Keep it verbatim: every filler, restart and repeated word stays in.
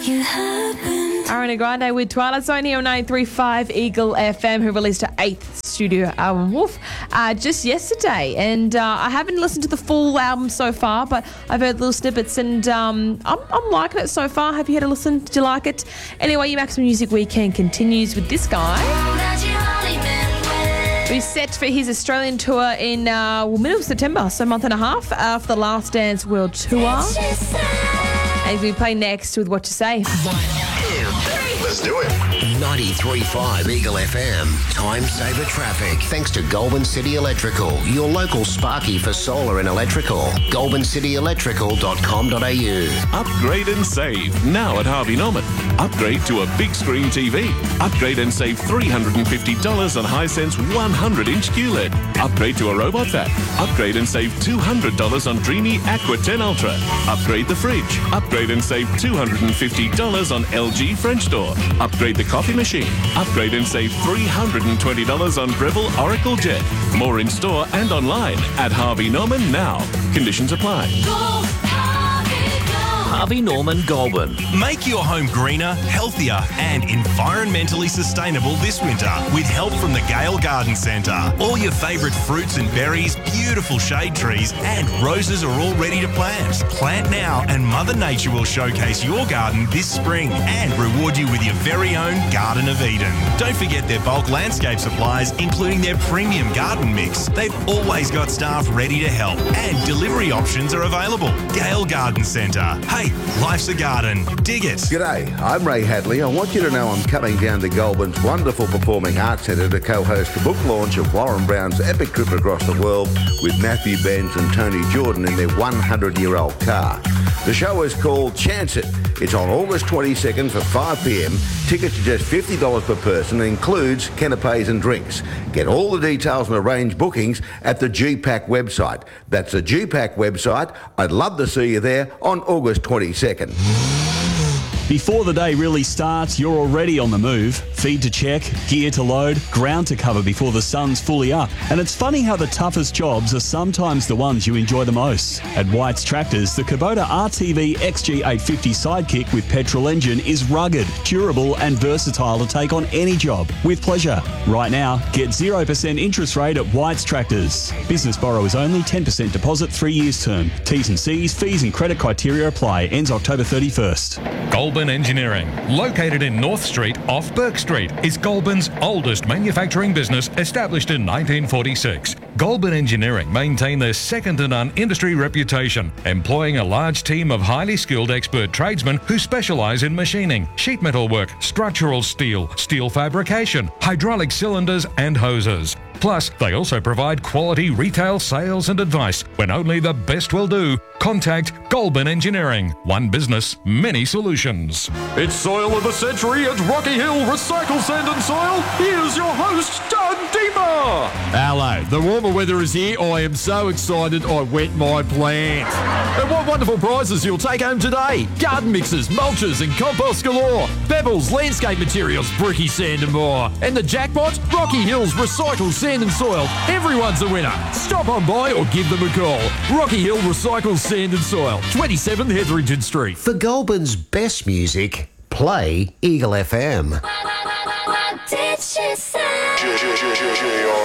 you happened. Ariana Grande with Twilight Zone here on nine three five Eagle F M, who released her eighth studio album, Wolf, uh, just yesterday. And uh, I haven't listened to the full album so far, but I've heard little snippets and um, I'm, I'm liking it so far. Have you had a listen? Did you like it? Anyway, your Maximum Music Weekend continues with this guy. He's set for his Australian tour in uh, well, middle of September, so a month and a half, uh, for the Last Dance World Tour. And we play next with What You Say. Let's do it. ninety-three point five Eagle F M. Time saver traffic. Thanks to Goulburn City Electrical, your local Sparky for solar and electrical. goulburn city electrical dot com dot a u. Upgrade and save now at Harvey Norman. Upgrade to a big screen T V. Upgrade and save three hundred fifty dollars on Hisense one hundred inch Q L E D. Upgrade to a robot vac. Upgrade and save two hundred dollars on Dreamy Aqua ten Ultra. Upgrade the fridge. Upgrade and save two hundred fifty dollars on L G French door. Upgrade the coffee machine. Upgrade and save three hundred twenty dollars on Breville Oracle Jet. More in store and online at Harvey Norman now. Conditions apply. Harvey Norman Goulburn. Make your home greener, healthier and environmentally sustainable this winter with help from the Gale Garden Centre. All your favourite fruits and berries, beautiful shade trees and roses are all ready to plant. Plant now and Mother Nature will showcase your garden this spring and reward you with your very own Garden of Eden. Don't forget their bulk landscape supplies, including their premium garden mix. They've always got staff ready to help and delivery options are available. Gale Garden Centre. Hey, life's a garden. Dig it. G'day, I'm Ray Hadley. I want you to know I'm coming down to Goulburn's wonderful Performing Arts Centre to co-host the book launch of Warren Brown's epic trip across the world with Matthew Benz and Tony Jordan in their one hundred year old car. The show is called Chance It. It's on August twenty-second for five p m. Tickets are just fifty dollars per person and includes canapes and drinks. Get all the details and arrange bookings at the G PAC website. That's the G PAC website. I'd love to see you there on August twenty-second. Before the day really starts, you're already on the move. Feed to check, gear to load, ground to cover before the sun's fully up. And it's funny how the toughest jobs are sometimes the ones you enjoy the most. At White's Tractors, the Kubota R T V X G eight fifty Sidekick with petrol engine is rugged, durable and versatile to take on any job with pleasure. Right now, get zero percent interest rate at White's Tractors. Business borrowers only, ten percent deposit, three years term. T's and C's, fees and credit criteria apply. Ends October thirty-first. Goulburn Engineering, located in North Street off Burke Street, is Goulburn's oldest manufacturing business, established in nineteen forty-six. Goulburn Engineering maintain their second-to-none industry reputation, employing a large team of highly skilled expert tradesmen who specialise in machining, sheet metal work, structural steel, steel fabrication, hydraulic cylinders and hoses. Plus, they also provide quality retail sales and advice. When only the best will do, contact Goulburn Engineering. One business, many solutions. It's Soil of the Century at Rocky Hill Recycle Sand and Soil. Here's your host, Doug Deemer. Hello, the warmer weather is here. I am so excited I wet my plant. And what wonderful prizes you'll take home today. Garden mixes, mulches and compost galore. Pebbles, landscape materials, bricky sand and more. And the jackpot, Rocky Hills Recycle Sand and Soil. Everyone's a winner. Stop on by or give them a call. Rocky Hill Recycle Sand and Soil, twenty-seven Hetherington Street. For Goulburn's best music, play Eagle F M. What did she say?